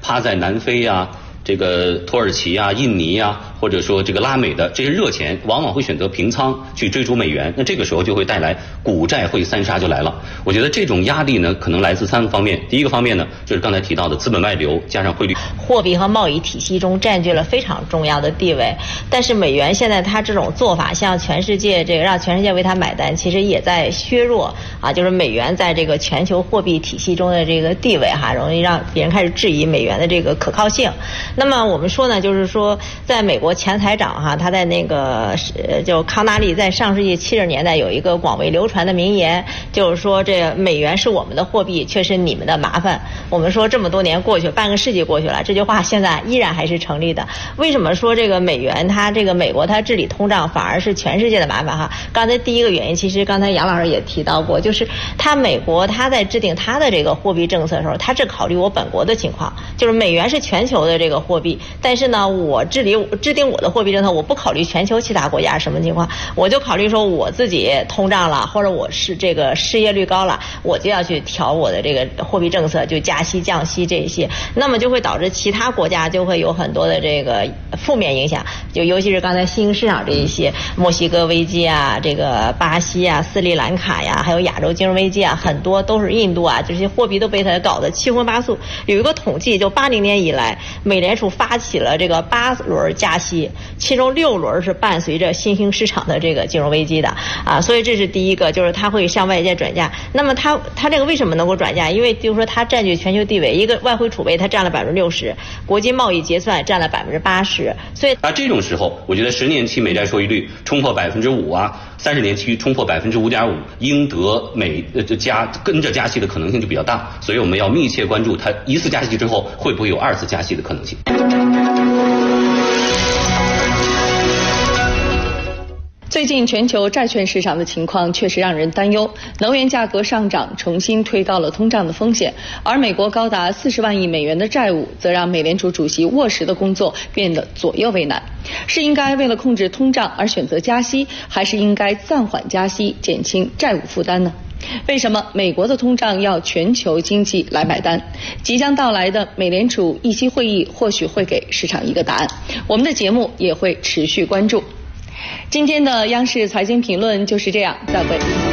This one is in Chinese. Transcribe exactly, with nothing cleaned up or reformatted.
趴在南非呀、啊。这个土耳其啊、印尼啊，或者说这个拉美的这些热钱，往往会选择平仓去追逐美元，那这个时候就会带来股债汇三杀就来了。我觉得这种压力呢，可能来自三个方面。第一个方面呢，就是刚才提到的资本外流加上汇率， 货币和贸易体系中占据了非常重要的地位。但是美元现在它这种做法，向全世界这个让全世界为它买单，其实也在削弱啊，就是美元在这个全球货币体系中的这个地位哈，容易让别人开始质疑美元的这个可靠性。那么我们说呢，就是说，在美国前财长哈，他在那个呃，就康纳利在上世纪七十年代有一个广为流传的名言，就是说这美元是我们的货币，却是你们的麻烦。我们说这么多年过去，半个世纪过去了，这句话现在依然还是成立的。为什么说这个美元它这个美国它治理通胀反而是全世界的麻烦哈？刚才第一个原因，其实刚才杨老师也提到过，就是它美国它在制定它的这个货币政策的时候，它只考虑我本国的情况，就是美元是全球的这个货币。但是呢，我治理制定我的货币政策，我不考虑全球其他国家什么情况，我就考虑说我自己通胀了，或者我是这个失业率高了，我就要去调我的这个货币政策，就加息、降息这些，那么就会导致其他国家就会有很多的这个负面影响，就尤其是刚才新兴市场这一些，墨西哥危机啊，这个巴西啊、斯里兰卡呀，还有亚洲金融危机啊，很多都是印度啊，这些货币都被它搞得七荤八素。有一个统计，就八零年以来，美联储发起了这个八轮加息，其中六轮是伴随着新兴市场的这个金融危机的啊，所以这是第一个，就是它会向外界转嫁。那么它它这个为什么能够转嫁？因为就是说它占据全球地位，一个外汇储备它占了百分之六十，国际贸易结算占了百分之八十，所以啊这种时候，我觉得十年期美债收益率冲破百分之五啊，三十年期冲破百分之五点五，英德美呃加跟着加息的可能性就比较大，所以我们要密切关注它一次加息之后会不会有二次加息的可能性。 最近全球债券市场的情况确实让人担忧，能源价格上涨重新推高了通胀的风险，而美国高达四十万亿美元的债务则让美联储主席沃什的工作变得左右为难。是应该为了控制通胀而选择加息，还是应该暂缓加息减轻债务负担呢？为什么美国的通胀要全球经济来买单？即将到来的美联储议息会议或许会给市场一个答案，我们的节目也会持续关注。今天的央视财经评论就是这样，再会。